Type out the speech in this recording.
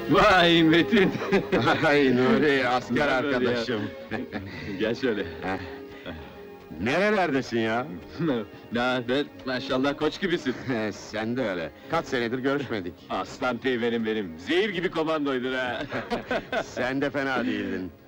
Vay Metin! Ay Nuri, asker Ne haber arkadaşım. Gel şöyle. Nerelerdesin ya? Ne haber? Maşallah koç gibisin. Sen de öyle. Kaç senedir görüşmedik. Aslan teğmenim benim. Zehir gibi komandoydur ha. Sen de fena değildin.